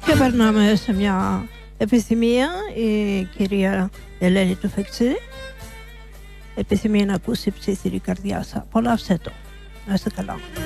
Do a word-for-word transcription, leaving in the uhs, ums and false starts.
Και περνάμε σε μια επιθυμία, η κυρία Ελένη του Φεκτσίδη. Επιθυμία να ακούσει ψήθυρη καρδιά σας. Απολαύστε το. Να είστε καλά.